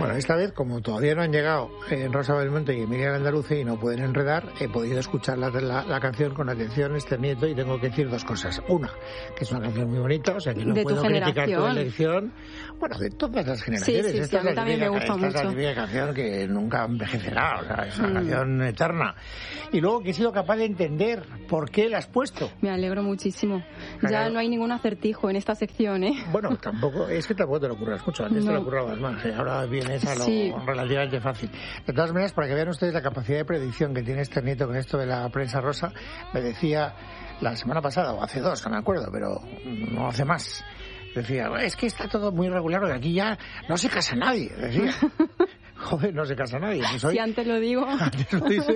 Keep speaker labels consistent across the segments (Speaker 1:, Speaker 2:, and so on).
Speaker 1: Bueno, esta vez, como todavía no han llegado Rosa Belmonte y Emilia Andaluce y no pueden enredar, he podido escuchar la canción con atención, Nieto, y tengo que decir dos cosas. Una, que es una canción muy bonita, o sea que no puedo criticar tu elección. Bueno, de todas las generaciones.
Speaker 2: Sí, a mí también me gusta mucho.
Speaker 1: Esta es la canción que nunca envejecerá, o sea, es una canción eterna. Y luego que he sido capaz de entender por qué la has puesto.
Speaker 2: Me alegro muchísimo. Ya no hay ningún acertijo en esta sección, ¿eh?
Speaker 1: Bueno, tampoco te lo ocurras mucho, antes te lo ocurrabas más, ahora vienes a lo relativamente fácil. De todas maneras, para que vean ustedes la capacidad de predicción que tiene Nieto con esto de la prensa rosa, me decía la semana pasada, o hace dos, no me acuerdo, pero no hace más, decía, es que está todo muy regular, porque aquí ya no se casa nadie, decía. Joder, no se casa nadie. Pues hoy,
Speaker 2: si antes lo digo.
Speaker 1: Antes lo dice.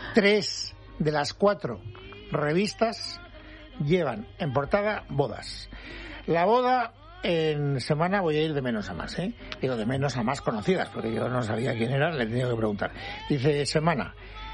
Speaker 1: 3 de las 4 revistas llevan en portada bodas. La boda en semana voy a ir de menos a más, Digo, de menos a más conocidas, porque yo no sabía quién era, le he tenido que preguntar. Dice, semana,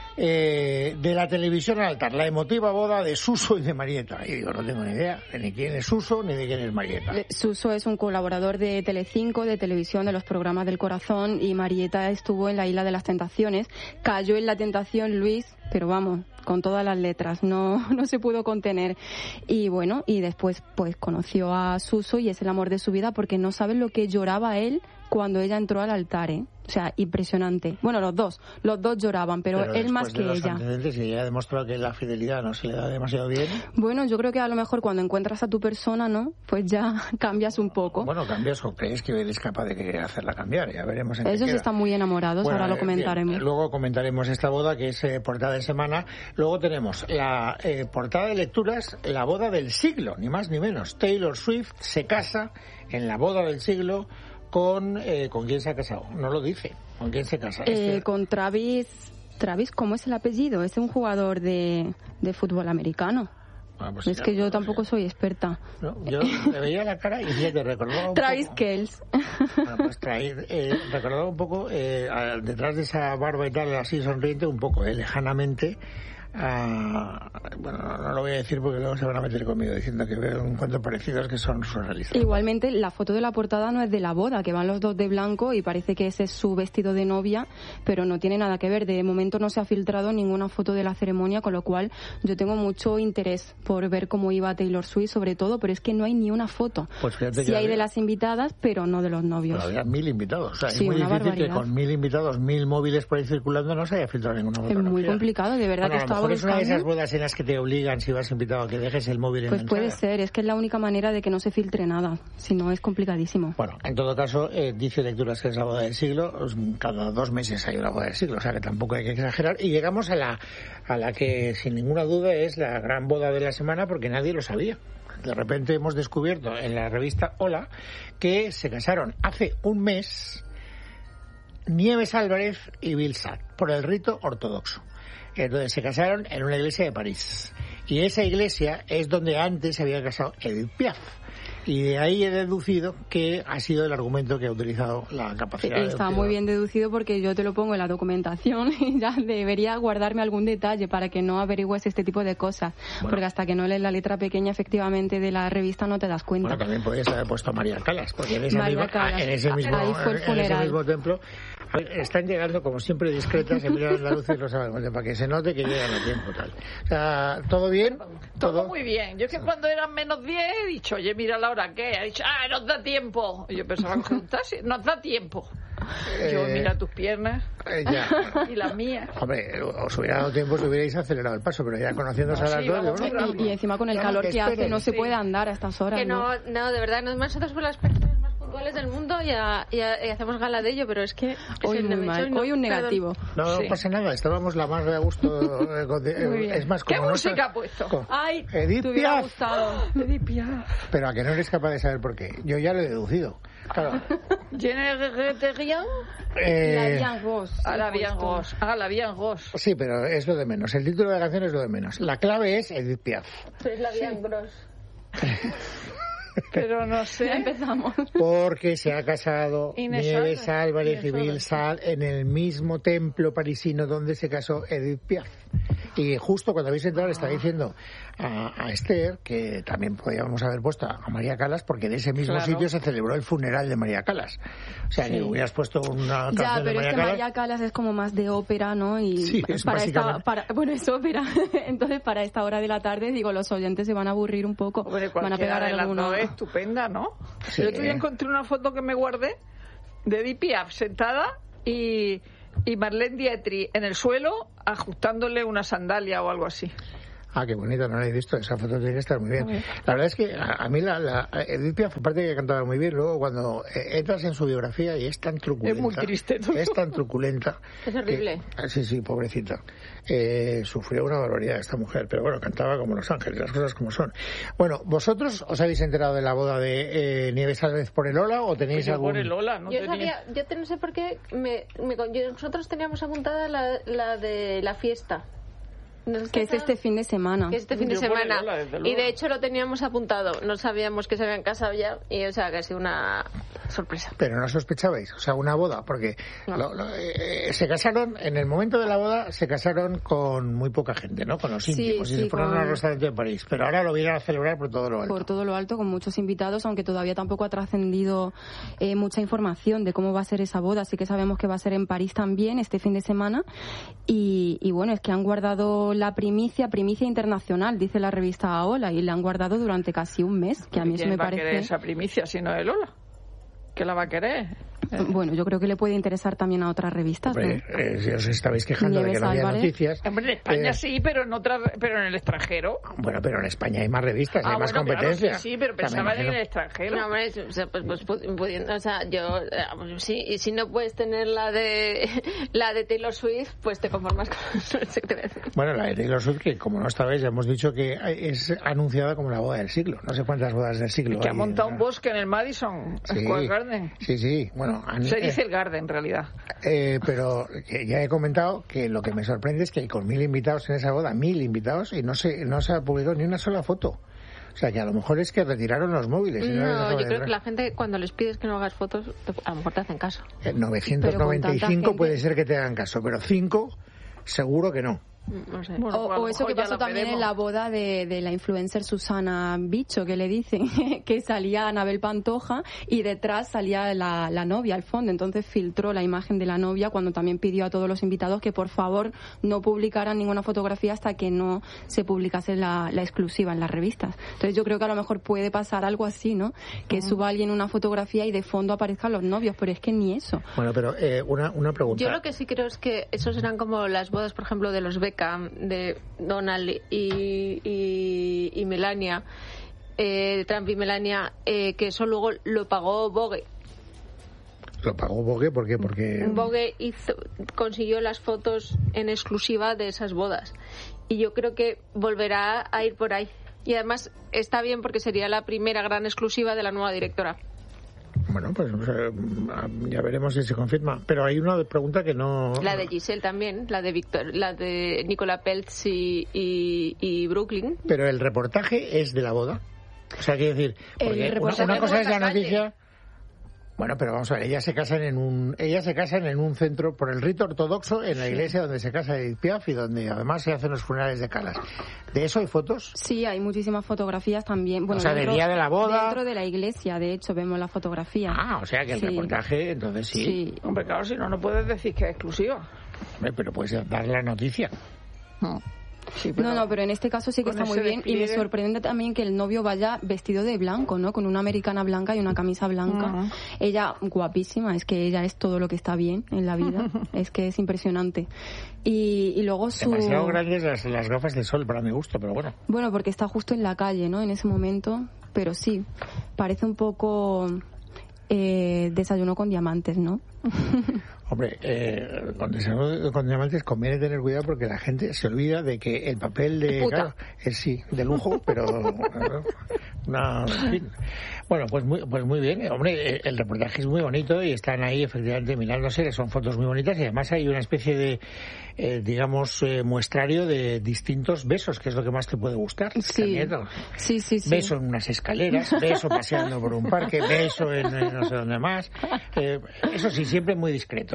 Speaker 1: de la televisión al altar, la emotiva boda de Suso y de Marieta. Y digo, no tengo ni idea de ni quién es Suso ni de quién es Marieta.
Speaker 2: Suso es un colaborador de Telecinco, de televisión, de los programas del corazón, y Marieta estuvo en la Isla de las Tentaciones. Cayó en la tentación Luis, pero vamos, con todas las letras, no se pudo contener. Y bueno, y después pues conoció a Suso y es el amor de su vida, porque no saben lo que lloraba él cuando ella entró al altar, O sea, impresionante. Bueno, los dos lloraban, pero él más que ella.
Speaker 1: Y ella ha demostrado que la fidelidad no se le da demasiado bien.
Speaker 2: Bueno, yo creo que a lo mejor cuando encuentras a tu persona, ¿no? Pues ya cambias un poco.
Speaker 1: Bueno, cambias o crees que eres capaz de hacerla cambiar, ya veremos en qué
Speaker 2: Ellos
Speaker 1: queda.
Speaker 2: Están muy enamorados, bueno, ahora lo comentaremos.
Speaker 1: Bien. Luego comentaremos esta boda, que es portada de semana. Luego tenemos la portada de lecturas, la boda del siglo, ni más ni menos. Taylor Swift se casa en la boda del siglo con quién se ha casado, no lo dice. ¿Con quién se casa?
Speaker 2: Con Travis, ¿cómo es el apellido? Es un jugador de fútbol americano. Pues es que yo tampoco soy experta.
Speaker 1: No, yo le veía la cara y ya te recordaba un
Speaker 2: Travis
Speaker 1: poco.
Speaker 2: Kelce.
Speaker 1: Bueno, pues recordaba un poco, detrás de esa barba y tal, así sonriente, un poco, lejanamente. Bueno, no lo voy a decir porque luego se van a meter conmigo diciendo que veo un cuanto parecidos que son surrealistas.
Speaker 2: Igualmente, la foto de la portada no es de la boda, que van los dos de blanco y parece que ese es su vestido de novia, pero no tiene nada que ver. De momento no se ha filtrado ninguna foto de la ceremonia, con lo cual yo tengo mucho interés por ver cómo iba Taylor Swift, sobre todo, pero es que no hay ni una foto.
Speaker 1: Pues fíjate,
Speaker 2: sí hay de las invitadas, pero no de los novios.
Speaker 1: Pero había 1000 invitados. O sea,
Speaker 2: sí,
Speaker 1: es muy difícil
Speaker 2: barbaridad.
Speaker 1: Que con 1000 invitados, 1000 móviles por ahí circulando, no se haya filtrado ninguna fotografía.
Speaker 2: Es muy complicado, de verdad, que estaba buscando.
Speaker 1: Es una de esas bodas en las que te obligan, si vas invitado, a que dejes el móvil
Speaker 2: pues
Speaker 1: enganchado.
Speaker 2: Puede ser, es que es la única manera de que no se filtre nada, si no es complicadísimo.
Speaker 1: Bueno, en todo caso, dice Lecturas que es la boda del siglo, cada 2 meses hay una boda del siglo, o sea que tampoco hay que exagerar, y llegamos a la que sin ninguna duda es la gran boda de la semana, porque nadie lo sabía. De repente hemos descubierto en la revista Hola que se casaron hace un mes Nieves Álvarez y Bill Sack por el rito ortodoxo. Entonces se casaron en una iglesia de París. Y esa iglesia es donde antes se había casado Edith Piaf. Y de ahí he deducido que ha sido el argumento que ha utilizado la capacidad.
Speaker 2: Está muy bien deducido, porque yo te lo pongo en la documentación y ya debería guardarme algún detalle para que no averigües este tipo de cosas. Bueno, porque hasta que no lees la letra pequeña efectivamente de la revista no te das cuenta.
Speaker 1: Bueno, también podrías haber puesto a María Calas, porque en ese mismo templo. A ver, están llegando como siempre discretas Emilia Andaluce y Rosa Belmonte, para que se note que llegan a tiempo tal. O sea, ¿todo bien?
Speaker 3: Todo muy bien. Yo es que cuando eran menos 10 he dicho, oye, mira la hora que ha dicho, nos da tiempo. Y yo pensaba coger un taxi, nos da tiempo. Yo, mira tus piernas y las mías.
Speaker 1: Hombre, os hubiera dado tiempo si hubierais acelerado el paso, pero ya conociéndose a las dos.
Speaker 2: Y encima con el calor que hace no se puede andar a estas horas.
Speaker 4: Que no, de verdad, nosotros por las personas más puntuales del mundo y hacemos gala de ello, pero es que
Speaker 2: hoy muy mal, hoy un negativo.
Speaker 1: No pasa nada, estábamos la más de a gusto. Es más, como
Speaker 3: ¿qué música ha puesto?
Speaker 2: Ay,
Speaker 1: Edith Piaf.
Speaker 3: Edith Piaf.
Speaker 1: Pero a que no eres capaz de saber por qué. Yo ya lo he deducido. Claro.
Speaker 3: La Bien Ross.
Speaker 1: Sí, pero es lo de menos. El título de la canción es lo de menos. La clave es Edith Piaf.
Speaker 4: Es la Bien Gross.
Speaker 3: Pero no sé.
Speaker 2: Ya empezamos.
Speaker 1: Porque se ha casado Nieves Álvarez y Bill Sack en el mismo templo parisino donde se casó Edith Piaf. Y justo cuando habéis entrado le estaba diciendo a Esther que también podíamos haber puesto a María Callas, porque en ese mismo sitio se celebró el funeral de María Callas. O sea, que hubieras puesto una canción de María Callas.
Speaker 2: Ya, pero es que María Callas es como más de ópera, ¿no? Y
Speaker 1: sí, es
Speaker 2: bueno, es ópera. Entonces, para esta hora de la tarde, digo, los oyentes se van a aburrir un poco.
Speaker 3: Hombre,
Speaker 2: van a pegar alguna.
Speaker 3: Es estupenda, ¿no?
Speaker 1: Sí.
Speaker 3: El otro día encontré una foto que me guardé de Edith Piaf sentada y Marlene Dietrich en el suelo ajustándole una sandalia o algo así.
Speaker 1: Ah, qué bonito, no la he visto. Esa foto tiene que estar muy bien. La verdad es que a mí Edith Piaf, aparte que cantaba muy bien, luego cuando entras en su biografía y es tan truculenta.
Speaker 3: Es muy triste todo.
Speaker 1: Es tan truculenta.
Speaker 4: Es horrible.
Speaker 1: Sí, pobrecita. Sufrió una barbaridad esta mujer, pero bueno, cantaba como Los Ángeles, las cosas como son. Bueno, ¿vosotros os habéis enterado de la boda de Nieves Álvarez por el Ola o tenéis algún...?
Speaker 3: Por el Ola, no
Speaker 4: yo
Speaker 3: tenía...
Speaker 4: sabía, yo no sé por qué, nosotros teníamos apuntada la de la fiesta.
Speaker 2: Que es este fin de semana.
Speaker 4: Que es este fin de semana.
Speaker 3: Lola,
Speaker 4: y de hecho lo teníamos apuntado. No sabíamos que se habían casado ya. Y o sea, que ha sido una sorpresa.
Speaker 1: Pero no sospechabais, o sea, una boda, porque se casaron, en el momento de la boda, se casaron con muy poca gente, ¿no? Con los íntimos, y se fueron a un restaurante de París. Pero ahora lo vienen a celebrar por todo lo alto.
Speaker 2: Por todo lo alto, con muchos invitados, aunque todavía tampoco ha trascendido mucha información de cómo va a ser esa boda. Así que sabemos que va a ser en París también, este fin de semana. Y bueno, es que han guardado la primicia internacional, dice la revista Hola, y la han guardado durante casi un mes, que a mí eso me parece...
Speaker 3: ¿Quién va a querer esa primicia si no es Lola? ¿Qué la va a querer?
Speaker 2: Bueno, yo creo que le puede interesar también a otras revistas,
Speaker 1: ¿no? Si os estabais quejando de que no había noticias...
Speaker 3: Hombre, en España sí, pero en el extranjero...
Speaker 1: Bueno, pero en España hay más revistas, hay más competencia.
Speaker 3: Claro, sí, pero pensaba en el extranjero.
Speaker 4: No, hombre, o sea, yo... sí, y si no puedes tener la de Taylor Swift, pues te conformas con eso.
Speaker 1: Bueno, la de Taylor Swift, que como no estabais, ya hemos dicho que es anunciada como la boda del siglo. No sé cuántas bodas del siglo.
Speaker 3: Que ha montado un bosque en el Madison Square Garden.
Speaker 1: Sí, bueno...
Speaker 3: Se dice el Garden, en realidad.
Speaker 1: Pero ya he comentado que lo que me sorprende es que hay con 1000 invitados en esa boda, 1000 invitados, y no se ha publicado ni una sola foto. O sea, que a lo mejor es que retiraron los móviles.
Speaker 4: No, yo creo que la gente, cuando les pides que no hagas fotos, a lo mejor te hacen caso.
Speaker 1: 995 puede ser que te hagan caso, pero 5 seguro que no.
Speaker 4: No sé.
Speaker 2: Bueno, o eso que pasó también en la boda de la influencer Susana Bicho, que le dicen que salía Anabel Pantoja y detrás salía la novia al fondo. Entonces filtró la imagen de la novia cuando también pidió a todos los invitados que por favor no publicaran ninguna fotografía hasta que no se publicase la exclusiva en las revistas. Entonces yo creo que a lo mejor puede pasar algo así, ¿no? Que suba alguien una fotografía y de fondo aparezcan los novios, pero es que ni eso.
Speaker 1: Bueno, pero una pregunta.
Speaker 4: Yo lo que sí creo es que esos eran como las bodas, por ejemplo, de los Beckham, de Donald y Melania, Trump y Melania, que eso luego lo pagó Vogue.
Speaker 1: ¿Lo pagó Vogue? ¿Por qué? Porque
Speaker 4: Vogue consiguió las fotos en exclusiva de esas bodas. Y yo creo que volverá a ir por ahí. Y además está bien porque sería la primera gran exclusiva de la nueva directora.
Speaker 1: Bueno, pues ya veremos si se confirma. Pero hay una pregunta que no...
Speaker 4: La de Giselle también, la de Nicola Peltz y Brooklyn.
Speaker 1: Pero el reportaje es de la boda. O sea, quiero decir, porque una cosa es la noticia... Bueno, pero vamos a ver, ellas se casan en un centro por el rito ortodoxo, en la iglesia donde se casa Edith Piaf y donde además se hacen los funerales de Callas. ¿De eso hay fotos?
Speaker 2: Sí, hay muchísimas fotografías también. Bueno,
Speaker 1: o sea, del día de la boda.
Speaker 2: Dentro de la iglesia, de hecho, vemos la fotografía.
Speaker 1: Ah, o sea que el reportaje, entonces sí.
Speaker 3: Hombre, claro, si no puedes decir que es exclusiva.
Speaker 1: Hombre, pero puedes dar la noticia.
Speaker 3: Sí, pero
Speaker 2: pero en este caso sí que está muy bien y me sorprende también que el novio vaya vestido de blanco, ¿no? Con una americana blanca y una camisa blanca. Ella, guapísima, es que ella es todo lo que está bien en la vida. Es que es impresionante. Y luego
Speaker 1: demasiado grandes las gafas de sol para mi gusto, pero bueno.
Speaker 2: Bueno, porque está justo en la calle, ¿no? En ese momento, pero sí, parece un poco desayuno con diamantes, ¿no?
Speaker 1: Hombre, con desayuno con diamantes conviene tener cuidado porque la gente se olvida de que el papel de... Claro, es sí, de lujo, pero... en fin. Bueno, pues muy bien. Hombre, el reportaje es muy bonito y están ahí efectivamente mirándose, son fotos muy bonitas y además hay una especie de, muestrario de distintos besos, que es lo que más te puede gustar.
Speaker 2: Sí.
Speaker 1: Beso en unas escaleras, beso paseando por un parque, beso en no sé dónde más. Eso sí, siempre muy discretos.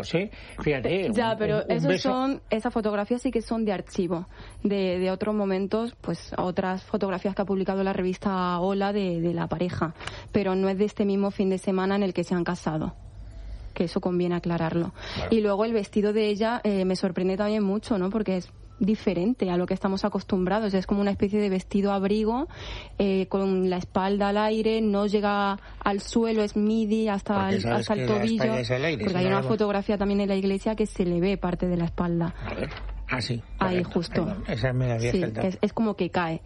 Speaker 1: sé, fíjate.
Speaker 2: Ya, pero esas fotografías sí que son de archivo, de otros momentos, pues otras fotografías que ha publicado la revista Hola de la pareja, pero no es de este mismo fin de semana en el que se han casado. Que eso conviene aclararlo. Claro. Y luego el vestido de ella me sorprende también mucho, ¿no? Porque es diferente a lo que estamos acostumbrados. Es como una especie de vestido abrigo con la espalda al aire, no llega al suelo, es midi hasta el tobillo. Porque hay una fotografía también en la iglesia que se le ve parte de la espalda.
Speaker 1: A ver. Ah, sí.
Speaker 2: Ahí justo.
Speaker 1: Perdón, esa me la había saltado.
Speaker 2: Es como que cae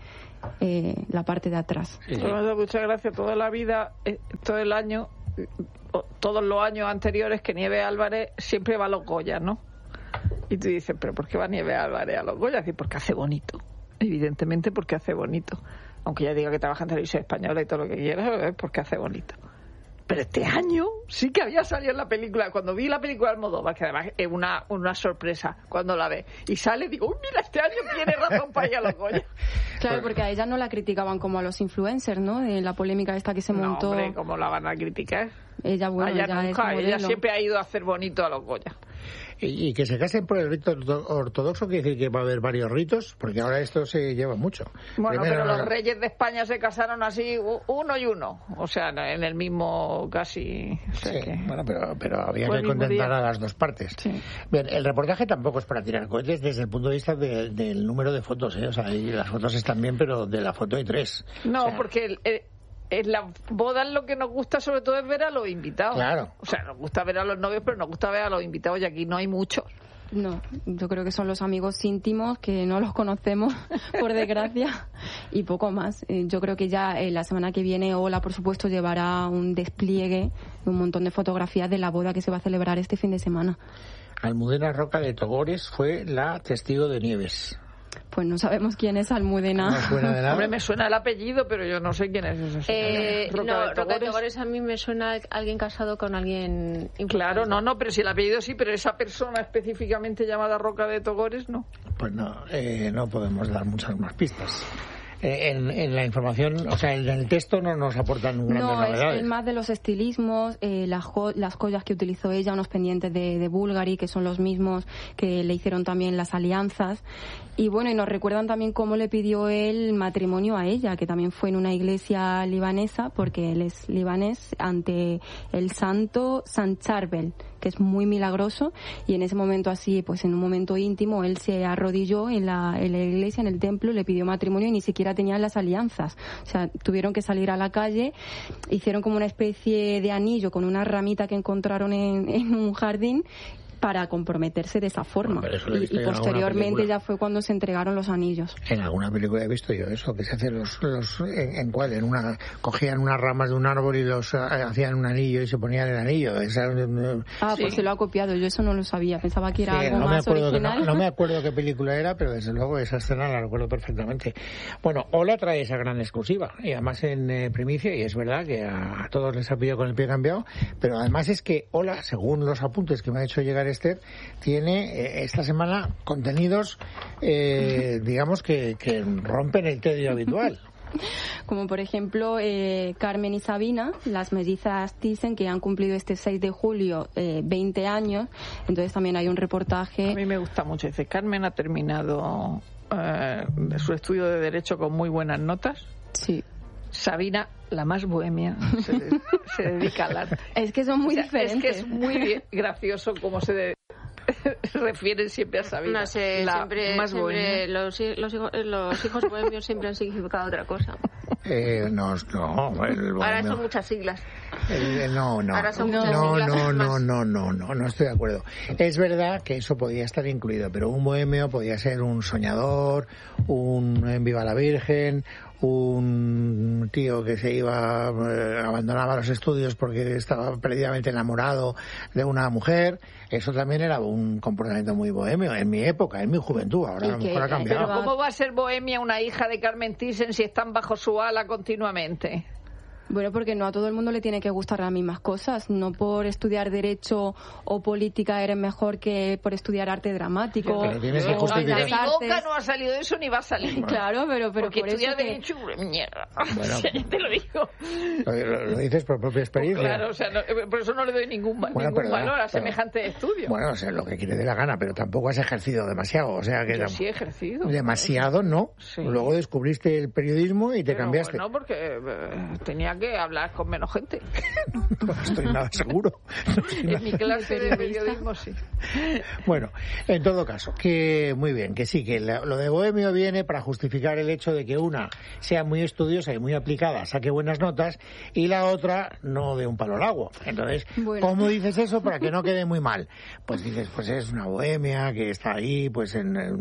Speaker 2: la parte de atrás.
Speaker 3: Sí. Me da mucha gracia toda la vida, todo el año, todos los años anteriores que Nieves Álvarez siempre va a los Goya, ¿no? Y tú dices, ¿pero por qué va Nieves Álvarez a los Goya? Dices, porque hace bonito. Evidentemente porque hace bonito. Aunque ya diga que trabaja en Televisión Española y todo lo que quiera, es porque hace bonito. Pero este año sí que había salido en la película. Cuando vi la película de Almodóvar, que además es una sorpresa cuando la ves, y sale, digo, uy, mira, este año tiene razón para ir a los Goya.
Speaker 2: Claro, porque a ella no la criticaban como a los influencers, ¿no? De la polémica esta que se montó.
Speaker 3: No, hombre, ¿cómo la van a criticar?
Speaker 2: Ella, bueno,
Speaker 3: ella siempre ha ido a hacer bonito a los Goya.
Speaker 1: Y que se casen por el rito ortodoxo quiere decir que va a haber varios ritos, porque ahora esto se lleva mucho.
Speaker 3: Bueno, pero los reyes de España se casaron así, uno y uno, o sea, en el mismo casi. O sea
Speaker 1: sí, bueno, pero había que contentar a las dos partes. Sí. Bien, el reportaje tampoco es para tirar cohetes desde el punto de vista del número de fotos, ¿eh? O sea, las fotos están bien, pero de la foto hay 3.
Speaker 3: No,
Speaker 1: o sea,
Speaker 3: porque en las bodas lo que nos gusta sobre todo es ver a los invitados.
Speaker 1: Claro.
Speaker 3: O sea, nos gusta ver a los novios, pero nos gusta ver a los invitados y aquí no hay muchos.
Speaker 2: No, yo creo que son los amigos íntimos que no los conocemos, por desgracia, y poco más. Yo creo que ya la semana que viene Hola, por supuesto, llevará un despliegue, un montón de fotografías de la boda que se va a celebrar este fin de semana.
Speaker 1: Almudena Roca de Togores fue la testigo de Nieves.
Speaker 2: Pues no sabemos quién es Almudena.
Speaker 1: ¿No suena de nada?
Speaker 3: Hombre, me suena el apellido, pero yo no sé quién es ese.
Speaker 4: Roca de Togores a mí me suena alguien casado con alguien influencer.
Speaker 3: Claro, no, pero si el apellido sí, pero esa persona específicamente llamada Roca de Togores, no.
Speaker 1: Pues no podemos dar muchas más pistas. En la información, o sea, en el texto no nos aportan grandes novedades.
Speaker 2: No, es más de los estilismos, las joyas que utilizó ella, unos pendientes de Bulgari, que son los mismos que le hicieron también las alianzas. Y bueno, y nos recuerdan también cómo le pidió él matrimonio a ella, que también fue en una iglesia libanesa, porque él es libanés, ante el santo San Charbel, que es muy milagroso, y en ese momento así, pues en un momento íntimo, él se arrodilló en la iglesia, en el templo, le pidió matrimonio y ni siquiera tenían las alianzas. O sea, tuvieron que salir a la calle, hicieron como una especie de anillo con una ramita que encontraron en un jardín para comprometerse de esa forma. Y posteriormente ya fue cuando se entregaron los anillos.
Speaker 1: En alguna película he visto yo eso, que se hacen los cogían unas ramas de un árbol y los hacían un anillo y se ponían el anillo.
Speaker 2: Pues se lo ha copiado, yo eso no lo sabía, pensaba que era algo más original.
Speaker 1: No me acuerdo qué película era, pero desde luego esa escena la recuerdo perfectamente. Bueno, Hola trae esa gran exclusiva, y además en primicia, y es verdad que a todos les ha pillado con el pie cambiado, pero además es que Hola, según los apuntes que me ha hecho llegar Esther, tiene esta semana contenidos, digamos, que rompen el tedio habitual.
Speaker 2: Como por ejemplo Carmen y Sabina, las mellizas Thyssen, que han cumplido este 6 de julio 20 años. Entonces también hay un reportaje.
Speaker 3: A mí me gusta mucho. Dice, Carmen ha terminado su estudio de Derecho con muy buenas notas.
Speaker 2: Sí.
Speaker 3: Sabina, la más bohemia, se dedica al arte.
Speaker 2: Es que son muy diferentes.
Speaker 3: Es que es muy gracioso cómo se refieren siempre a Sabina.
Speaker 4: No sé, siempre los hijos bohemios siempre han significado otra cosa. Ahora son muchas siglas.
Speaker 1: No estoy de acuerdo. Es verdad que eso podía estar incluido, pero un bohemio podía ser un soñador, un Viva la Virgen, un tío que se iba, abandonaba los estudios porque estaba perdidamente enamorado de una mujer. Eso también era un comportamiento muy bohemio en mi época, en mi juventud. Ahora a lo mejor ha cambiado.
Speaker 3: Pero ¿cómo va a ser bohemia una hija de Carmen Thyssen si están bajo su ala continuamente?
Speaker 2: Bueno, porque no a todo el mundo le tiene que gustar las mismas cosas. No por estudiar Derecho o Política eres mejor que por estudiar Arte Dramático.
Speaker 1: Pero tienes que justificar.
Speaker 3: De mi boca no ha salido eso ni va a salir.
Speaker 2: Bueno, claro, pero
Speaker 3: porque
Speaker 2: por
Speaker 3: estudiar
Speaker 2: eso que...
Speaker 3: Derecho, mierda.
Speaker 1: Bueno,
Speaker 3: te lo digo.
Speaker 1: Lo dices por propia experiencia.
Speaker 3: Claro, o sea, por eso no le doy ningún valor a semejante estudio.
Speaker 1: Bueno, o sea, lo que quiere de la gana, pero tampoco has ejercido demasiado. O sea, que
Speaker 3: yo sí he ejercido.
Speaker 1: Demasiado, ¿no? Sí. Luego descubriste el periodismo y te cambiaste.
Speaker 3: No, porque tenía que hablar con menos gente.
Speaker 1: No estoy nada seguro.
Speaker 3: En mi clase de periodismo, sí.
Speaker 1: Bueno, en todo caso, que muy bien, que sí, que lo de Bohemio viene para justificar el hecho de que una sea muy estudiosa y muy aplicada, saque buenas notas, y la otra no dé un palo al agua. Entonces, ¿cómo dices eso para que no quede muy mal? Pues dices, pues es una bohemia que está ahí, pues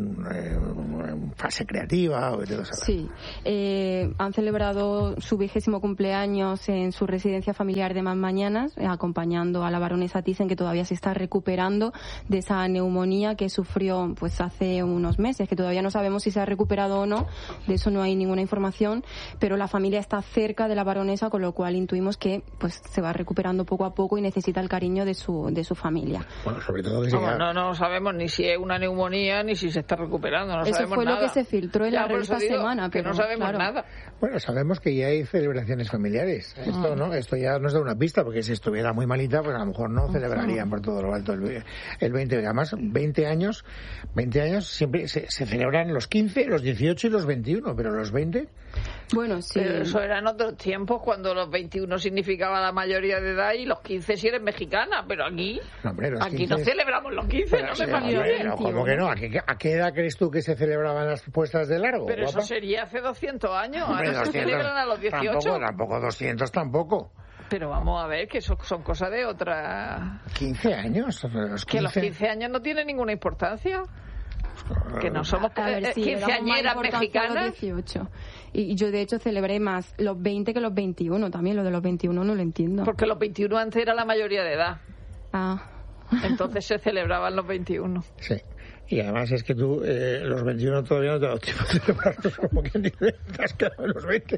Speaker 1: en fase creativa.
Speaker 2: Sí, han celebrado su 20º cumpleaños en su residencia familiar de Masmañanas, acompañando a la baronesa Thyssen, que todavía se está recuperando de esa neumonía que sufrió pues hace unos meses, que todavía no sabemos si se ha recuperado o no, de eso no hay ninguna información, pero la familia está cerca de la baronesa, con lo cual intuimos que pues se va recuperando poco a poco y necesita el cariño de su familia.
Speaker 1: Bueno, sobre todo que
Speaker 3: no sabemos ni si es una neumonía ni si se está recuperando, no
Speaker 2: eso
Speaker 3: sabemos
Speaker 2: fue
Speaker 3: nada.
Speaker 2: Lo que se filtró en la revista Semana,
Speaker 3: pero no sabemos
Speaker 2: claro.
Speaker 3: nada.
Speaker 1: Bueno, sabemos que ya hay celebraciones familiares. Esto ya nos da una pista, porque si estuviera muy malita, pues a lo mejor no celebrarían por todo lo alto el 20. Además, 20 años siempre se celebran los 15, los 18 y los 21, pero los 20...
Speaker 2: Bueno, sí.
Speaker 3: Pero eso eran otros tiempos, cuando los 21 sigsignificaba la mayoría de edad y los 15 si eres mexicana, pero aquí aquí 15... no celebramos los 15, pero, no me imagino.
Speaker 1: ¿Cómo que no? ¿A qué edad crees tú que se celebraban las puestas de largo?
Speaker 3: Pero
Speaker 1: guapa?
Speaker 3: Eso sería hace 200 años,
Speaker 1: hombre,
Speaker 3: ahora 200, se celebran a los 18.
Speaker 1: Tampoco 200 tampoco.
Speaker 3: Pero vamos a ver, que eso son cosas de otra...
Speaker 1: 15 años.
Speaker 3: Que los 15 años no tienen ninguna importancia. Que no somos quinceañeras mexicanas.
Speaker 2: 18. Y yo de hecho celebré más los 20 que los 21 también. Lo de los 21 no lo entiendo.
Speaker 3: Porque los 21 antes era la mayoría de edad.
Speaker 2: Ah.
Speaker 3: Entonces se celebraban los 21.
Speaker 1: Sí. Y además es que tú los 21 todavía no te has dado tiempo de celebrarlos, como quien dice, te has quedado en los 20.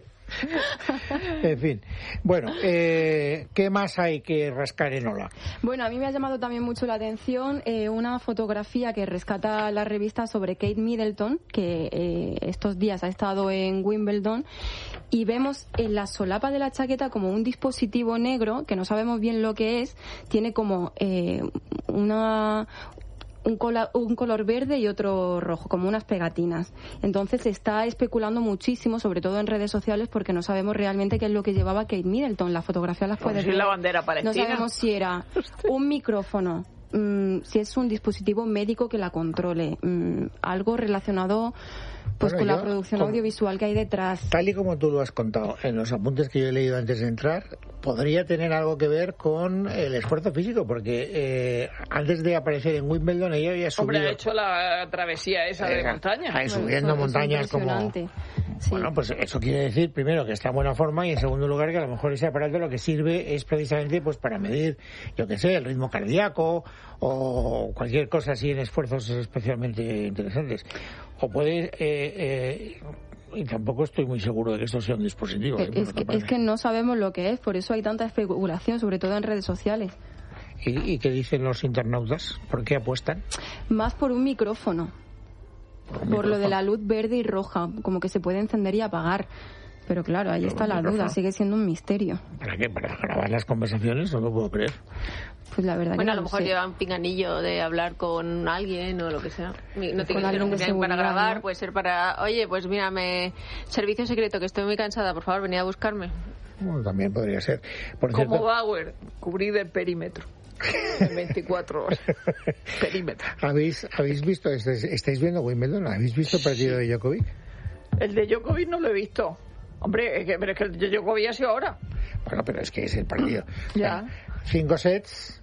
Speaker 1: En fin. Bueno, ¿qué más hay que rascar en Ola?
Speaker 2: Bueno, a mí me ha llamado también mucho la atención una fotografía que rescata la revista sobre Kate Middleton, que estos días ha estado en Wimbledon, y vemos en la solapa de la chaqueta como un dispositivo negro, que no sabemos bien lo que es, tiene como un color verde y otro rojo, como unas pegatinas. Entonces se está especulando muchísimo, sobre todo en redes sociales, porque no sabemos realmente qué es lo que llevaba Kate Middleton. La fotografía las puede ver.
Speaker 3: La bandera palestina.
Speaker 2: No sabemos si era un micrófono, si es un dispositivo médico que la controle, algo relacionado con la producción audiovisual que hay detrás.
Speaker 1: Tal y como tú lo has contado en los apuntes que yo he leído antes de entrar, podría tener algo que ver con el esfuerzo físico, porque antes de aparecer en Wimbledon ella había subido...
Speaker 3: Hombre, ha hecho la travesía esa de montaña.
Speaker 1: Subiendo montañas como... Sí. Bueno, pues eso quiere decir, primero, que está en buena forma, y en segundo lugar, que a lo mejor ese aparato lo que sirve es precisamente pues para medir, yo qué sé, el ritmo cardíaco o cualquier cosa así en esfuerzos especialmente interesantes. O puede... y tampoco estoy muy seguro de que esto sea un dispositivo.
Speaker 2: Es que no sabemos lo que es, por eso hay tanta especulación, sobre todo en redes sociales.
Speaker 1: ¿Y qué dicen los internautas? ¿Por qué apuestan?
Speaker 2: Más por un micrófono. Por lo de la luz verde y roja, como que se puede encender y apagar. Pero claro, ahí está la duda, sigue siendo un misterio.
Speaker 1: ¿Para qué? ¿Para grabar las conversaciones? No lo puedo creer.
Speaker 2: Pues la verdad
Speaker 4: bueno,
Speaker 2: que
Speaker 4: a lo mejor llevan pinganillo de hablar con alguien o lo que sea. No tiene que ser para grabar, ¿no? Puede ser para, oye, pues mírame, servicio secreto, que estoy muy cansada, por favor, venid a buscarme.
Speaker 1: Bueno, también podría ser.
Speaker 3: Como Bauer, cubrir el perímetro. En 24 horas. Perímetro.
Speaker 1: ¿Habéis visto, estáis viendo Wimbledon? ¿Habéis visto el partido de Djokovic?
Speaker 3: El de Djokovic no lo he visto. Hombre, pero es que el de Djokovic ha sido ahora.
Speaker 1: Bueno, pero es que es el partido.
Speaker 3: Ya.
Speaker 1: 5 sets,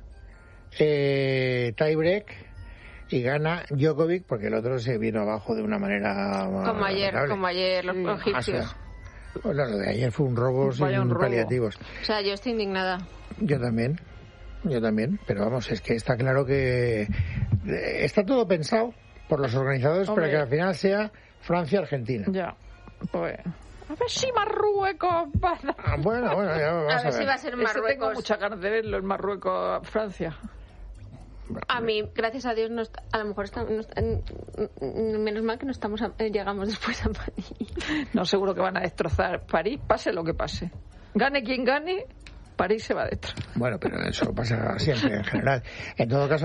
Speaker 1: tiebreak, y gana Djokovic, porque el otro se vino abajo de una manera...
Speaker 4: Como ayer los egipcios.
Speaker 1: Bueno, lo de ayer fue un robo sin paliativos.
Speaker 4: O sea, yo estoy indignada.
Speaker 1: Yo también, pero vamos, es que está claro que está todo pensado por los organizadores para que al final sea Francia-Argentina.
Speaker 3: Ya, pues A ver si Marruecos va a...
Speaker 1: Bueno, ya vamos
Speaker 4: a ver si va a ser Marruecos.
Speaker 3: Tengo muchas ganas de verlo en Marruecos, Francia.
Speaker 4: A mí, gracias a Dios, a lo mejor menos mal que no llegamos después a París.
Speaker 3: No, seguro que van a destrozar París, pase lo que pase. Gane quien gane, París se va detrás.
Speaker 1: Bueno, pero eso pasa siempre en general. En todo caso,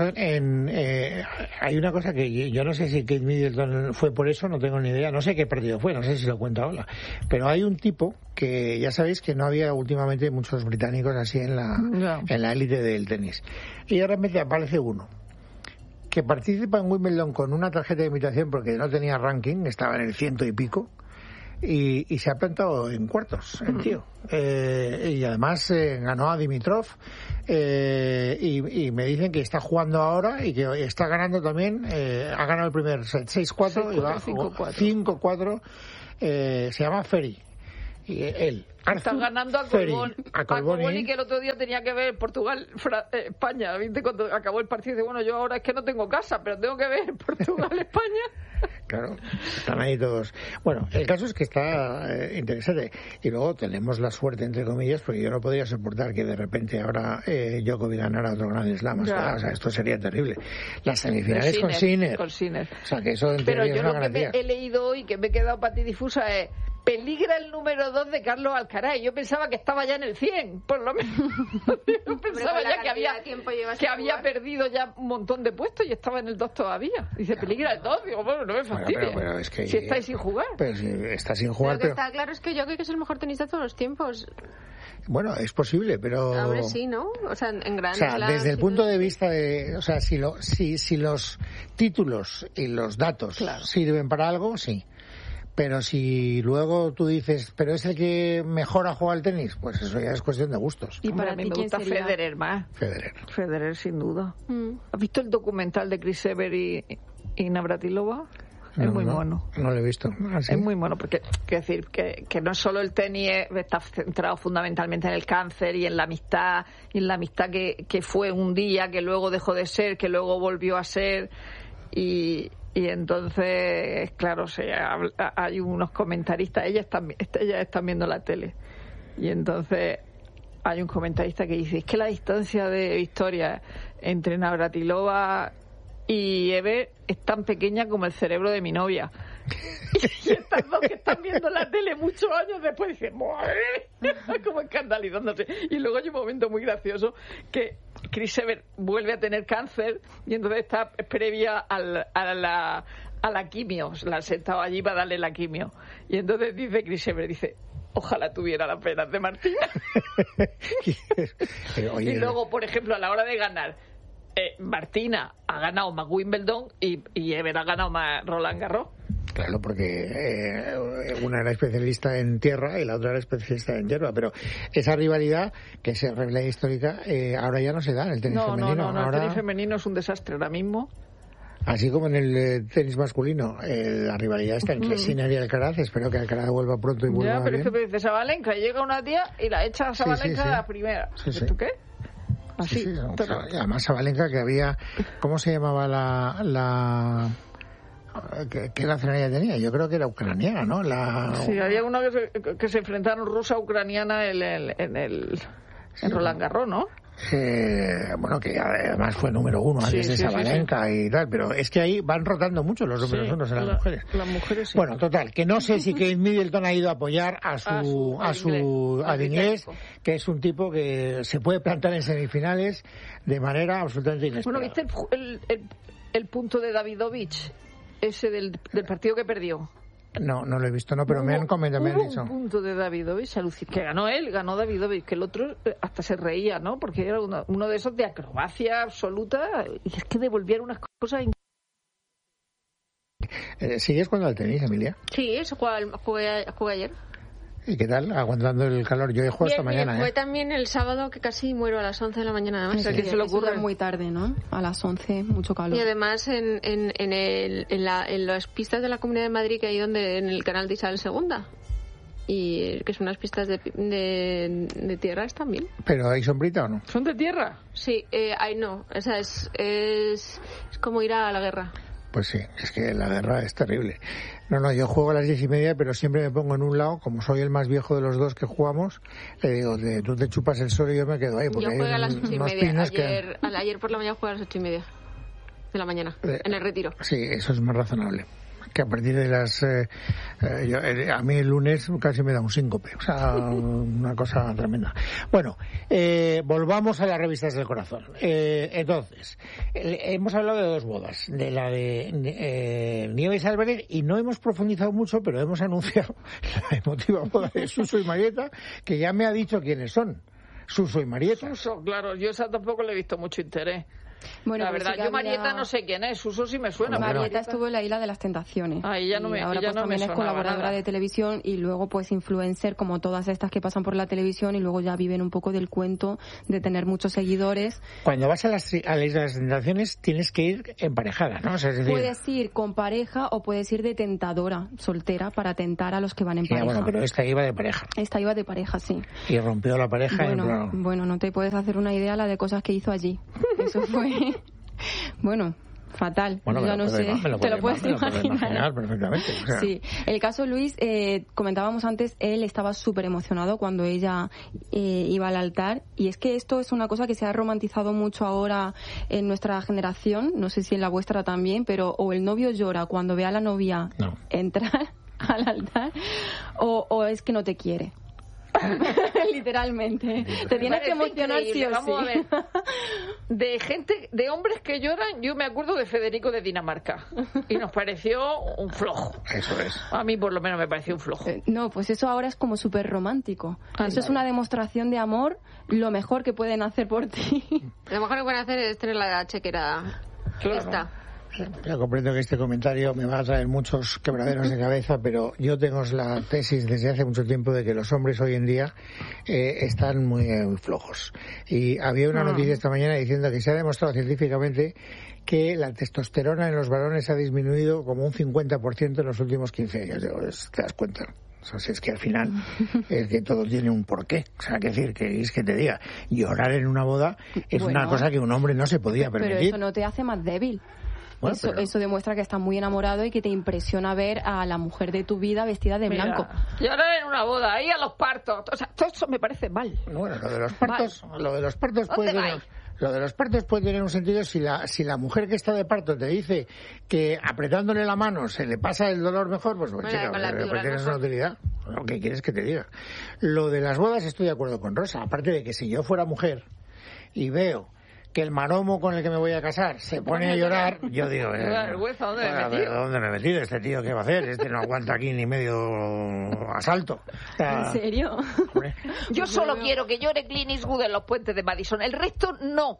Speaker 1: hay una cosa que yo no sé si Kate Middleton fue por eso, no tengo ni idea, no sé qué partido fue, no sé si lo cuento ahora, pero hay un tipo que ya sabéis que no había últimamente muchos británicos así en la élite del tenis, y de repente aparece uno que participa en Wimbledon con una tarjeta de invitación porque no tenía ranking, estaba en el 100 y pico, y se ha plantado en cuartos el tío, y además ganó a Dimitrov, y me dicen que está jugando ahora y que está ganando también, ha ganado el primer set 6-4 y va 5-4. Se llama Ferry y él
Speaker 3: está ganando a Colboni, que el otro día tenía que ver Portugal-España. ¿Viste? Cuando acabó el partido, dice, bueno, yo ahora es que no tengo casa, pero tengo que ver Portugal-España.
Speaker 1: Claro, están ahí todos. Bueno, el caso es que está interesante. Y luego tenemos la suerte, entre comillas, porque yo no podría soportar que de repente ahora Djokovic ganara otro Grand Slam. O sea, esto sería terrible. Las semifinales con Sinner. O sea, que eso en teoría es una garantía.
Speaker 3: Pero yo lo que he leído hoy, que me he quedado patidifusa, es peligra el número 2 de Carlos Alcaraz. Yo pensaba que estaba ya en el 100, por lo menos. Yo pensaba ya que había perdido ya un montón de puestos y estaba en el 2 todavía. Dice, peligra el 2. Digo, bueno, no me fastidia.
Speaker 1: Pero es que,
Speaker 3: si estáis sin jugar.
Speaker 1: Pero si está sin jugar.
Speaker 4: Lo que está claro es que yo creo que es el mejor tenista de todos los tiempos.
Speaker 1: Bueno, es posible, pero...
Speaker 4: Ahora sí, ¿no? O sea, en Grand
Speaker 1: Slam, desde el punto de vista de... O sea, si los títulos y los datos sirven para algo, sí. Pero si luego tú dices, pero es el que mejor ha jugado al tenis, pues eso ya es cuestión de gustos.
Speaker 3: Y para mí me gusta Federer más. Federer, sin duda. ¿Has visto el documental de Chris Evert y Navratilova? Es muy mono.
Speaker 1: No lo he visto. ¿Sí?
Speaker 3: Es muy mono porque, quiero decir, que no solo el tenis está centrado fundamentalmente en el cáncer y en la amistad, que fue un día, que luego dejó de ser, que luego volvió a ser, y entonces, claro, hay unos comentaristas, ellas están viendo la tele, y entonces hay un comentarista que dice, es que la distancia de victoria entre Navratilova y Eve es tan pequeña como el cerebro de mi novia. Y estas dos que están viendo la tele muchos años después dicen, ¡madre! Como escandalizándose. Y luego hay un momento muy gracioso que Chris Evert vuelve a tener cáncer y entonces está previa a la quimio. La han sentado allí para darle la quimio. Y entonces dice Chris Evert, ojalá tuviera las penas de Martina. Y luego, por ejemplo, a la hora de ganar, Martina ha ganado más Wimbledon y Evert ha ganado más Roland Garros.
Speaker 1: Claro, porque una era especialista en tierra y la otra era especialista en hierba, pero esa rivalidad, que es rivalidad histórica, ahora ya no se da en el tenis femenino.
Speaker 3: No, el tenis femenino es un desastre ahora mismo.
Speaker 1: Así como en el tenis masculino, la rivalidad está entre Sinner y Alcaraz. Espero que Alcaraz vuelva pronto y vuelva bien.
Speaker 3: Ya, pero es que dice Sabalenka, llega una tía y la echa a Sabalenka a la primera. ¿Esto qué? Así.
Speaker 1: Sí, además Sabalenka, que había... ¿Cómo se llamaba la ¿Qué nacionalidad tenía? Yo creo que era ucraniana, ¿no?
Speaker 3: Sí, había una que se enfrentaron rusa-ucraniana en Roland Garros, ¿no?
Speaker 1: Bueno, que además fue número 1 antes de Sabalenka y tal, pero es que ahí van rotando mucho los números 1 en las mujeres.
Speaker 3: Las mujeres sí.
Speaker 1: Bueno, total, que no sé si Kate Middleton ha ido a apoyar a inglés, que es un tipo que se puede plantar en semifinales de manera absolutamente inesperada.
Speaker 3: Bueno, ¿viste el punto de Davidovich? Ese del partido que perdió.
Speaker 1: No lo he visto, pero me han comentado, me han dicho.
Speaker 3: Un punto de Davidovich, que ganó Davidovich, que el otro hasta se reía, ¿no? Porque era uno de esos de acrobacia absoluta, y es que devolvieron unas cosas.
Speaker 1: ¿Sigues jugando al tenis, Emilia?
Speaker 4: Sí, eso jugué ayer.
Speaker 1: ¿Y qué tal? Aguantando el calor. Yo he jugado esta mañana.
Speaker 4: Fue también el sábado que casi muero a las 11 de la mañana. Además,
Speaker 2: que se lo ocurre muy tarde, ¿no? A las 11, mucho calor.
Speaker 4: Y además en las pistas de la Comunidad de Madrid, que hay en el canal de Isabel II. Y que son unas pistas de tierra también.
Speaker 1: ¿Pero hay sombrita o no?
Speaker 3: ¿Son de tierra?
Speaker 4: Sí, no. O sea, es como ir a la guerra.
Speaker 1: Pues sí, es que la guerra es terrible. No, yo juego a las 10:30, pero siempre me pongo en un lado, como soy el más viejo de los dos que jugamos, le digo, tú te chupas el sol y yo me quedo ahí. Porque
Speaker 4: yo juego a las 8:30.
Speaker 1: Ayer,
Speaker 4: ayer por la mañana jugué a las 8:30 de la mañana, en el retiro.
Speaker 1: Sí, eso es más razonable. Que a partir de las... a mí el lunes casi me da un síncope, o sea, una cosa tremenda. Bueno, volvamos a las revistas del corazón. Entonces, hemos hablado de 2 bodas, de la de Nieves Álvarez, y no hemos profundizado mucho, pero hemos anunciado la emotiva boda de Suso y Marieta, que ya me ha dicho quiénes son. Suso y Marieta.
Speaker 3: Suso, claro, yo esa tampoco le he visto mucho interés.
Speaker 2: Bueno,
Speaker 3: la verdad, yo Marieta no sé quién es, Suso sí me suena.
Speaker 2: Marieta estuvo en la Isla de las Tentaciones.
Speaker 3: Ella no me,
Speaker 2: ahora
Speaker 3: ella
Speaker 2: pues
Speaker 3: no
Speaker 2: también
Speaker 3: me
Speaker 2: es colaboradora
Speaker 3: nada.
Speaker 2: de televisión y luego pues influencer como todas estas que pasan por la televisión y luego ya viven un poco del cuento de tener muchos seguidores.
Speaker 1: Cuando vas a la Isla de las Tentaciones tienes que ir emparejada, ¿no? O sea, es decir...
Speaker 2: Puedes ir con pareja o puedes ir de tentadora, soltera, para tentar a los que van en pareja.
Speaker 1: Bueno, pero esta iba de pareja.
Speaker 2: Esta iba de pareja, sí.
Speaker 1: Y rompió la pareja
Speaker 2: bueno,
Speaker 1: en plan...
Speaker 2: Bueno, no te puedes hacer una idea la de cosas que hizo allí. Eso fue... Bueno, fatal.
Speaker 1: Bueno,
Speaker 2: yo no sé, te lo puedes imaginar
Speaker 1: perfectamente. O sea.
Speaker 2: Sí, el caso Luis, comentábamos antes, él estaba súper emocionado cuando ella iba al altar, y es que esto es una cosa que se ha romantizado mucho ahora en nuestra generación, no sé si en la vuestra también, pero o el novio llora cuando ve a la novia entrar al altar, o es que no te quiere. Literalmente. Te tienes que emocionar sí o
Speaker 3: Vamos
Speaker 2: sí.
Speaker 3: a ver. De hombres que lloran, yo me acuerdo de Federico de Dinamarca. Y nos pareció un flojo.
Speaker 1: Eso es.
Speaker 3: A mí por lo menos me pareció un flojo.
Speaker 2: No, pues eso ahora es como súper romántico. Eso es una demostración de amor, lo mejor que pueden hacer por ti.
Speaker 4: Lo mejor que pueden hacer es tener la chequera esta.
Speaker 1: Yo comprendo que este comentario me va a traer muchos quebraderos de cabeza, pero yo tengo la tesis desde hace mucho tiempo de que los hombres hoy en día están muy flojos. Y había una noticia esta mañana diciendo que se ha demostrado científicamente que la testosterona en los varones ha disminuido como un 50% en los últimos 15 años. ¿Te das cuenta? O sea, si es que al final es que todo tiene un porqué. O sea, que decir, que es que te diga, llorar en una boda es una cosa que un hombre no se podía permitir.
Speaker 2: Pero eso no te hace más débil. Bueno, eso demuestra que estás muy enamorado y que te impresiona ver a la mujer de tu vida vestida de blanco.
Speaker 3: Llorar en una boda, ahí a los partos. O sea, todo eso me parece mal.
Speaker 1: Bueno, lo de los partos puede tener... Lo de los partos puede tener un sentido si la mujer que está de parto te dice que apretándole la mano se le pasa el dolor mejor, pues chica, tienes una utilidad. Lo que quieres que te diga. Lo de las bodas estoy de acuerdo con Rosa. Aparte de que si yo fuera mujer y veo que el maromo con el que me voy a casar se pone a llorar, yo digo, ¿dónde me he metido? ¿Este tío qué va a hacer? Este no aguanta aquí ni medio asalto. O sea,
Speaker 2: ¿en serio?
Speaker 1: Hombre.
Speaker 3: Yo solo quiero que llore Clint Eastwood en los puentes de Madison. El resto, no.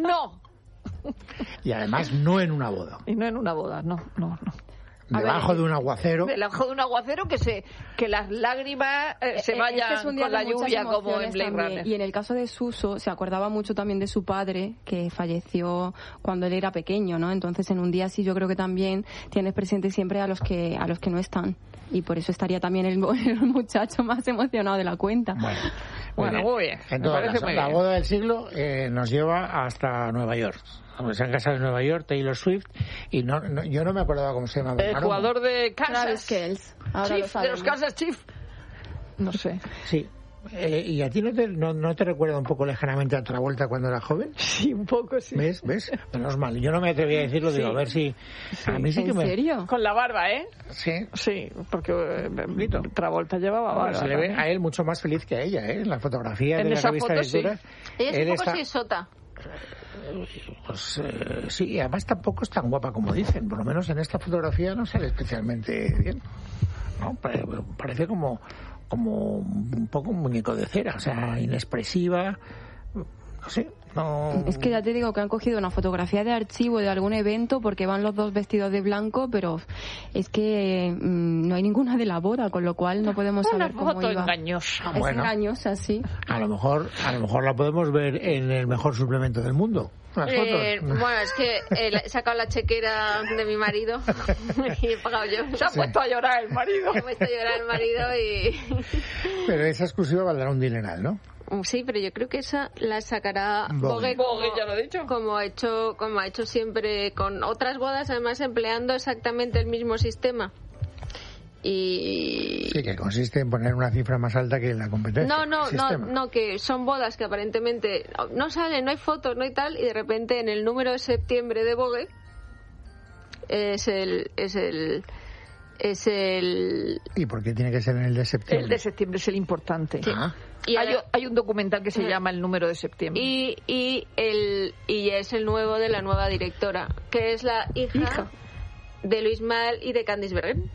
Speaker 1: Y además no en una boda.
Speaker 3: Y no en una boda, no.
Speaker 1: Debajo de un aguacero.
Speaker 3: Debajo de un aguacero que las lágrimas se vayan
Speaker 2: es un día
Speaker 3: con la lluvia como en Blade Runner.
Speaker 2: Y en el caso de Suso, se acordaba mucho también de su padre, que falleció cuando él era pequeño, ¿no? Entonces, en un día así yo creo que también tienes presente siempre a los que no están. Y por eso estaría también el muchacho más emocionado de la cuenta.
Speaker 3: Bueno, muy bien.
Speaker 1: Entonces, la boda del siglo nos lleva hasta Nueva York. Se han casado en Nueva York, Taylor Swift, y yo no me acordaba cómo se llama.
Speaker 3: El jugador de Kansas.
Speaker 2: Chief,
Speaker 3: de los Kansas Chiefs. No sé.
Speaker 1: Sí. ¿Y a ti no te recuerda un poco lejanamente a Travolta cuando era joven?
Speaker 3: Sí, un poco, sí.
Speaker 1: ¿Ves? Menos mal. Yo no me atreví a decirlo, digo, a ver si... A mí sí que
Speaker 2: ¿En serio?
Speaker 3: Con la barba, ¿eh?
Speaker 1: Sí.
Speaker 3: Sí, porque Travolta llevaba barba.
Speaker 1: Se le ve a él mucho más feliz que a ella, ¿eh? En la fotografía de la revista de Lecturas.
Speaker 4: Ella es un poco sisota.
Speaker 1: Pues sí, y además tampoco es tan guapa como dicen. Por lo menos en esta fotografía no sale especialmente bien. ¿No? Parece como un poco un muñeco de cera, o sea, inexpresiva. No sé. No...
Speaker 2: Es que ya te digo que han cogido una fotografía de archivo de algún evento porque van los dos vestidos de blanco, pero es que no hay ninguna de la boda, con lo cual no podemos saber cómo iba.
Speaker 3: Una foto engañosa.
Speaker 2: Es engañosa, sí.
Speaker 1: A lo mejor la podemos ver en el mejor suplemento del mundo.
Speaker 4: Bueno, es que he sacado la chequera de mi marido y he pagado yo.
Speaker 3: Se ha puesto a llorar el marido.
Speaker 4: Se ha puesto a llorar el marido y...
Speaker 1: Pero esa exclusiva valdrá un dineral, ¿no?
Speaker 4: Sí, pero yo creo que esa la sacará
Speaker 3: Vogue, ya lo he dicho.
Speaker 4: Como ha hecho siempre con otras bodas, además empleando exactamente el mismo sistema. Y
Speaker 1: sí, que consiste en poner una cifra más alta que la competencia.
Speaker 4: No, que son bodas que aparentemente no salen, no hay fotos, no hay tal, y de repente en el número de septiembre de Vogue es el
Speaker 1: ¿Y por qué tiene que ser en el de septiembre?
Speaker 3: El de septiembre es el importante.
Speaker 4: Sí. Y
Speaker 3: hay un documental que se llama El número de septiembre.
Speaker 4: Y es el nuevo de la nueva directora, que es la hija de Luis Mal y de Candice Bergen.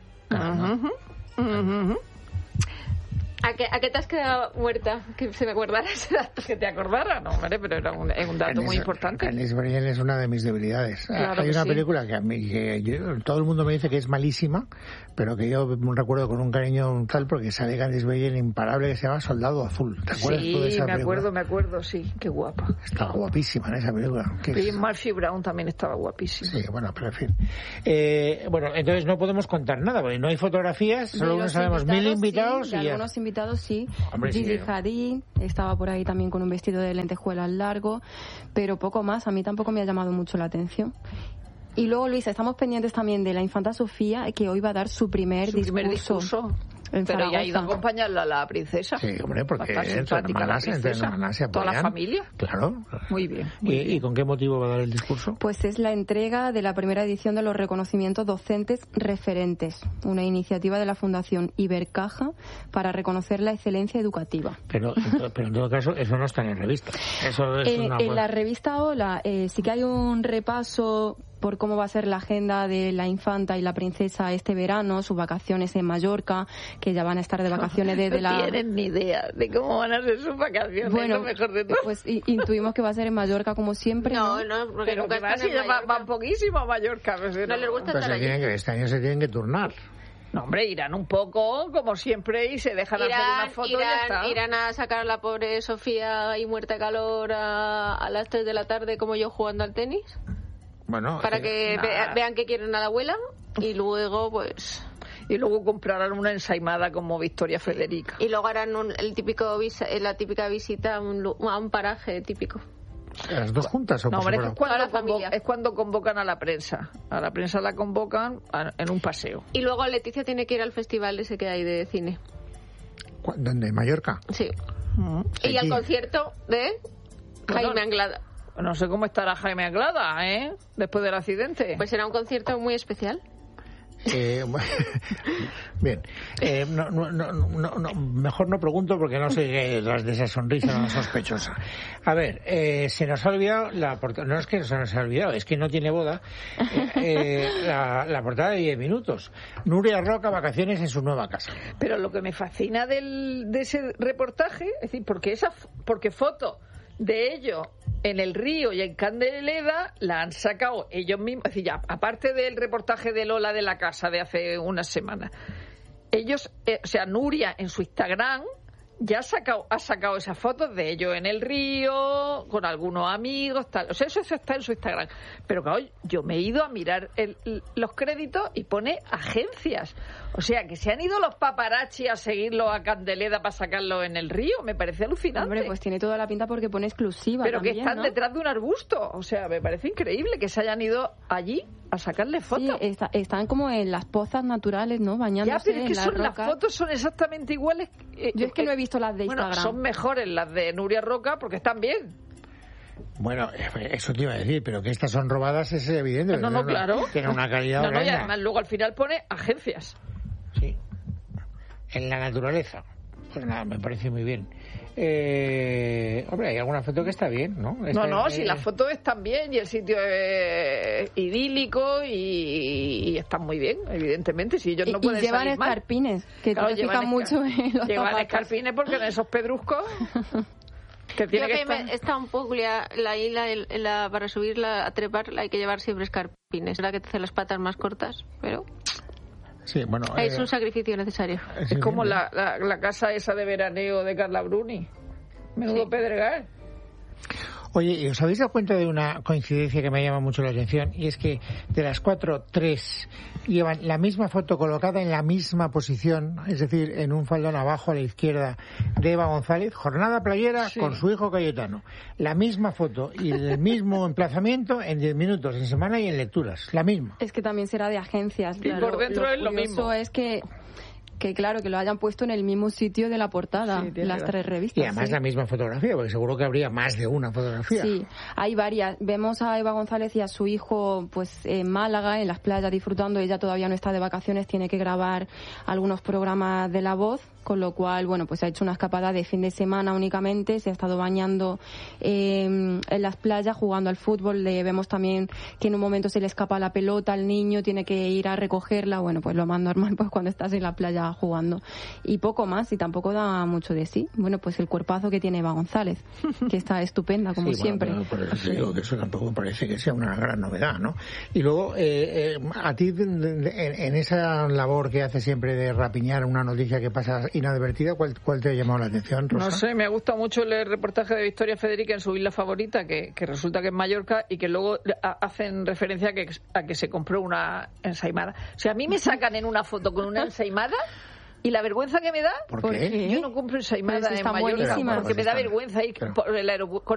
Speaker 4: ¿A qué te has quedado muerta? Que se me acordara ese dato.
Speaker 3: Que te acordara, no, hombre, pero es un dato muy importante.
Speaker 1: Candice Bergen es una de mis debilidades.
Speaker 4: Claro,
Speaker 1: hay una película que todo el mundo me dice que es malísima, pero que yo recuerdo con un cariño tal porque sale Candice Bergen imparable, que se llama Soldado Azul. ¿Te acuerdas tú de esa película?
Speaker 3: Sí, me acuerdo, sí. Qué guapa.
Speaker 1: Estaba guapísima en esa película.
Speaker 3: Y Murphy Brown también estaba guapísima.
Speaker 1: Sí, bueno, pero en fin. Bueno, entonces no podemos contar nada, porque no hay fotografías, solo no sabemos 1000 invitados.
Speaker 2: Sí,
Speaker 1: y
Speaker 2: algunos invitados sí.
Speaker 1: Hombre,
Speaker 2: Gigi Hadid estaba por ahí también con un vestido de lentejuelas largo, pero poco más. A mí tampoco me ha llamado mucho la atención. Y luego, Luisa, estamos pendientes también de la infanta Sofía, que hoy va a dar su primer discurso.
Speaker 3: Pero ya ha ido a acompañarla a la princesa.
Speaker 1: Sí, hombre, porque
Speaker 3: entre hermanas
Speaker 1: se apoyan.
Speaker 3: toda la familia.
Speaker 1: Claro.
Speaker 3: Muy bien.
Speaker 1: ¿Y con qué motivo va a dar el discurso?
Speaker 2: Pues es la entrega de la primera edición de los reconocimientos docentes referentes, una iniciativa de la Fundación Ibercaja para reconocer la excelencia educativa.
Speaker 1: Pero en todo caso, eso no está en la revista. Eso es
Speaker 2: en la revista Hola sí que hay un repaso por cómo va a ser la agenda de la infanta y la princesa este verano, sus vacaciones en Mallorca, que ya van a estar de vacaciones desde
Speaker 3: no tienen ni idea de cómo van a ser sus vacaciones.
Speaker 2: Bueno,
Speaker 3: lo mejor de todo.
Speaker 2: Pues intuimos que va a ser en Mallorca como siempre.
Speaker 4: No,
Speaker 3: porque nunca van poquísimo a Mallorca.
Speaker 4: No les gusta estar allí.
Speaker 1: Este año se tienen que turnar.
Speaker 3: No, hombre, irán un poco, como siempre, y se dejan hacer una foto y ya está.
Speaker 4: Irán a sacar a la pobre Sofía y muerta de calor a las 3 de la tarde, como yo, jugando al tenis.
Speaker 1: Bueno,
Speaker 4: para que vean que quieren a la abuela y luego pues
Speaker 3: y luego comprarán una ensaimada como Victoria Federica
Speaker 4: y luego harán la típica visita a un paraje típico.
Speaker 1: ¿Las dos juntas o
Speaker 3: no,
Speaker 1: por
Speaker 3: separado? Es cuando convocan a la prensa. A la prensa la convocan en un paseo.
Speaker 4: Y luego Leticia tiene que ir al festival ese que hay de cine.
Speaker 1: ¿Dónde? ¿En Mallorca?
Speaker 4: Sí. Y al concierto de Jaime Anglada.
Speaker 3: No sé cómo estará Jaime Anglada, después del accidente.
Speaker 4: Pues será un concierto muy especial.
Speaker 1: Bien. Mejor no pregunto porque no sé de esa sonrisa sospechosa. A ver, se nos ha olvidado la portada. No es que se nos ha olvidado, es que no tiene boda. La portada de 10 minutos. Nuria Roca, vacaciones en su nueva casa.
Speaker 3: Pero lo que me fascina de ese reportaje, es decir, porque foto de ello en el Río y en Candeleda la han sacado ellos mismos, es decir, ya, aparte del reportaje de Lola de la casa de hace unas semanas, ellos, Nuria en su Instagram ya ha sacado esas fotos de ellos en el Río con algunos amigos, tal. O sea, eso está en su Instagram. Pero claro, yo me he ido a mirar los créditos y pone agencias. O sea, que se han ido los paparazzi a seguirlo a Candeleda para sacarlo en el Río. Me parece alucinante.
Speaker 2: Hombre, pues tiene toda la pinta porque pone exclusiva.
Speaker 3: Pero
Speaker 2: también,
Speaker 3: que están, ¿no?, detrás de un arbusto. O sea, me parece increíble que se hayan ido allí a sacarle fotos.
Speaker 2: Sí, están como en las pozas naturales, ¿no? Bañándose.
Speaker 3: Ya, pero es que las fotos son exactamente iguales.
Speaker 2: Yo es que no he visto las de Instagram.
Speaker 3: Bueno, son mejores las de Nuria Roca porque están bien.
Speaker 1: Bueno, eso te iba a decir, pero que estas son robadas es evidente.
Speaker 3: No, claro.
Speaker 1: Tiene una calidad.
Speaker 3: Y además luego al final pone agencias.
Speaker 1: Sí. En la naturaleza. Pues nada, me parece muy bien. Hombre, hay alguna foto que está bien, ¿no?
Speaker 3: Si las fotos están bien y el sitio es idílico y están muy bien, evidentemente. Si ellos no pueden
Speaker 2: llevan
Speaker 3: salir mal.
Speaker 2: escarpines, que te fijan mucho en los
Speaker 3: llevan
Speaker 2: zapatos.
Speaker 3: Escarpines porque en esos pedruscos que tiene que estar...
Speaker 4: Está un poco la isla para subirla a trepar hay que llevar siempre escarpines. Es la que te hace las patas más cortas, pero...
Speaker 1: Sí, bueno,
Speaker 4: es un sacrificio necesario.
Speaker 3: Es como la casa esa de veraneo de Carla Bruni. Menudo pedregal.
Speaker 1: Oye, ¿y os habéis dado cuenta de una coincidencia que me llama mucho la atención? Y es que de las 4, 3 llevan la misma foto colocada en la misma posición, es decir, en un faldón abajo a la izquierda de Eva González, jornada playera con su hijo Cayetano. La misma foto y el mismo emplazamiento en 10 minutos, en semana y en lecturas. La misma.
Speaker 2: Es que también será de agencias.
Speaker 3: Y por dentro es lo mismo.
Speaker 2: Es que claro, que lo hayan puesto en el mismo sitio de la portada, las 3 revistas.
Speaker 1: Y además la misma fotografía, porque seguro que habría más de una fotografía.
Speaker 2: Sí, hay varias. Vemos a Eva González y a su hijo pues en Málaga, en las playas, disfrutando. Ella todavía no está de vacaciones, tiene que grabar algunos programas de La Voz, con lo cual, bueno, pues ha hecho una escapada de fin de semana únicamente, se ha estado bañando en las playas, jugando al fútbol. Le vemos también que en un momento se le escapa la pelota al niño, tiene que ir a recogerla. Bueno, pues lo más normal pues cuando estás en la playa jugando. Y poco más, y tampoco da mucho de sí. Bueno, pues el cuerpazo que tiene Eva González, que está estupenda, como siempre.
Speaker 1: Bueno, pero digo que eso tampoco parece que sea una gran novedad, ¿no? Y luego, a ti, en esa labor que hace siempre de rapiñar una noticia que pasa inadvertida, ¿cuál te ha llamado la atención, Rosa?
Speaker 3: No sé, me gusta mucho el reportaje de Victoria Federica en su isla favorita, que resulta que es Mallorca, y que luego hacen referencia a que se compró una ensaimada. O sea, a mí me sacan en una foto con una ensaimada y la vergüenza que me da.
Speaker 1: ¿Por qué?
Speaker 3: Yo no compro ensaimada en Mallorca porque me da vergüenza ir por el aeropuerto.